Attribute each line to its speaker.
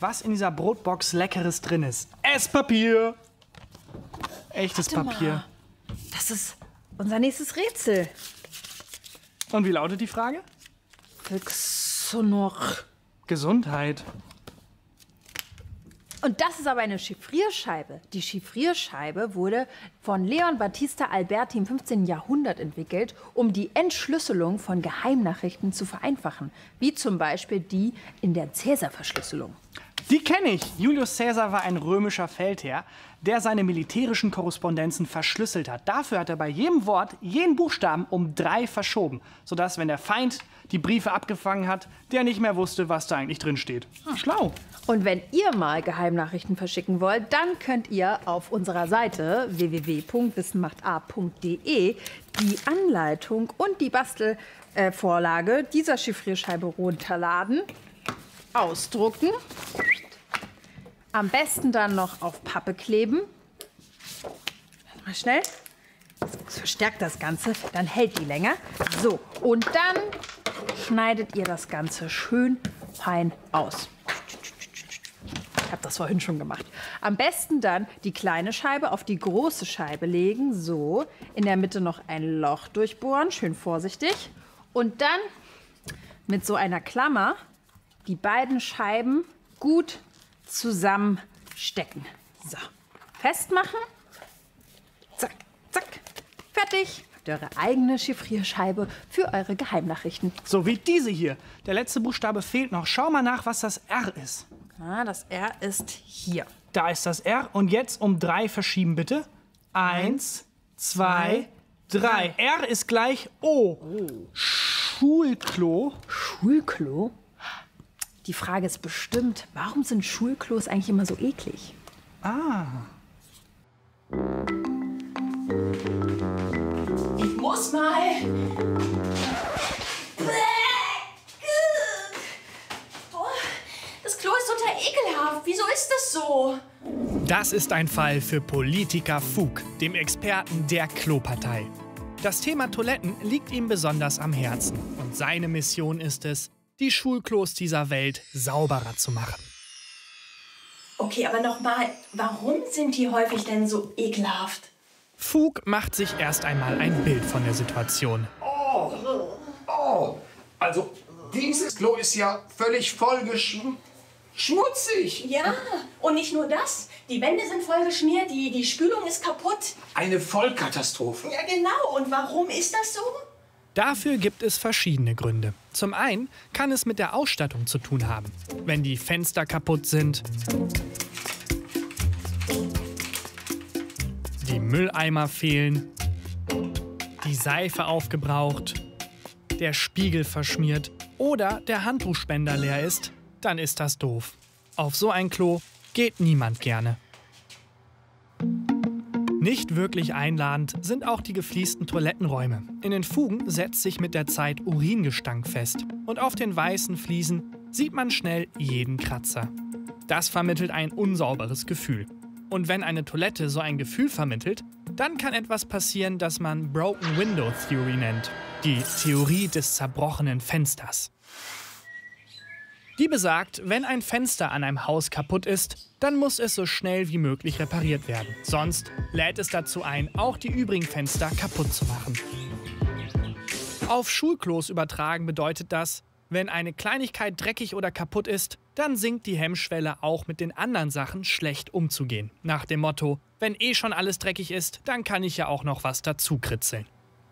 Speaker 1: was in dieser Brotbox Leckeres drin ist. Esspapier! Echtes Papier.
Speaker 2: Mal. Das ist unser nächstes Rätsel.
Speaker 1: Und wie lautet die Frage?
Speaker 2: Vixonor.
Speaker 1: Gesundheit.
Speaker 2: Und das ist aber eine Chiffrierscheibe. Die Chiffrierscheibe wurde von Leon Battista Alberti im 15. Jahrhundert entwickelt, um die Entschlüsselung von Geheimnachrichten zu vereinfachen. Wie zum Beispiel die in der Cäsar-Verschlüsselung.
Speaker 1: Die kenne ich. Julius Caesar war ein römischer Feldherr, der seine militärischen Korrespondenzen verschlüsselt hat. Dafür hat er bei jedem Wort jeden Buchstaben um 3 verschoben, sodass, wenn der Feind die Briefe abgefangen hat, der nicht mehr wusste, was da eigentlich drin steht. Schlau.
Speaker 2: Und wenn ihr mal Geheimnachrichten verschicken wollt, dann könnt ihr auf unserer Seite www.wissenmachta.de die Anleitung und die Bastelvorlage dieser Chiffrierscheibe runterladen, ausdrucken, am besten dann noch auf Pappe kleben. Mal schnell. Das verstärkt das Ganze, dann hält die länger. So, und dann schneidet ihr das Ganze schön fein aus. Ich habe das vorhin schon gemacht. Am besten dann die kleine Scheibe auf die große Scheibe legen. So, in der Mitte noch ein Loch durchbohren, schön vorsichtig. Und dann mit so einer Klammer die beiden Scheiben gut zusammenstecken. So, festmachen. Zack, zack, fertig. Habt ihr eure eigene Chiffrierscheibe für eure Geheimnachrichten.
Speaker 1: So wie diese hier. Der letzte Buchstabe fehlt noch. Schau mal nach, was das R ist.
Speaker 2: Ah, das R ist hier.
Speaker 1: Da ist das R. Und jetzt um 3 verschieben, bitte. 1, 2, 3. R ist gleich O. Schulklo.
Speaker 2: Schulklo? Die Frage ist bestimmt, warum sind Schulklos eigentlich immer so eklig?
Speaker 3: Ich muss mal. Oh, das Klo ist total ekelhaft. Wieso ist das so?
Speaker 1: Das ist ein Fall für Politiker Fug, dem Experten der Klopartei. Das Thema Toiletten liegt ihm besonders am Herzen. Und seine Mission ist es, die Schulklos dieser Welt sauberer zu machen.
Speaker 3: Okay, aber nochmal, warum sind die häufig denn so ekelhaft?
Speaker 1: Fug macht sich erst einmal ein Bild von der Situation.
Speaker 4: Also dieses Klo ist ja völlig schmutzig.
Speaker 3: Ja, und nicht nur das. Die Wände sind voll geschmiert, die Spülung ist kaputt.
Speaker 4: Eine Vollkatastrophe.
Speaker 3: Ja, genau. Und warum ist das so?
Speaker 1: Dafür gibt es verschiedene Gründe. Zum einen kann es mit der Ausstattung zu tun haben. Wenn die Fenster kaputt sind, die Mülleimer fehlen, die Seife aufgebraucht, der Spiegel verschmiert oder der Handtuchspender leer ist, dann ist das doof. Auf so ein Klo geht niemand gerne. Nicht wirklich einladend sind auch die gefliesten Toilettenräume. In den Fugen setzt sich mit der Zeit Uringestank fest. Und auf den weißen Fliesen sieht man schnell jeden Kratzer. Das vermittelt ein unsauberes Gefühl. Und wenn eine Toilette so ein Gefühl vermittelt, dann kann etwas passieren, das man Broken Window Theory nennt. Die Theorie des zerbrochenen Fensters. Die besagt, wenn ein Fenster an einem Haus kaputt ist, dann muss es so schnell wie möglich repariert werden. Sonst lädt es dazu ein, auch die übrigen Fenster kaputt zu machen. Auf Schulklos übertragen bedeutet das, wenn eine Kleinigkeit dreckig oder kaputt ist, dann sinkt die Hemmschwelle auch mit den anderen Sachen schlecht umzugehen. Nach dem Motto, wenn eh schon alles dreckig ist, dann kann ich ja auch noch was dazu kritzeln.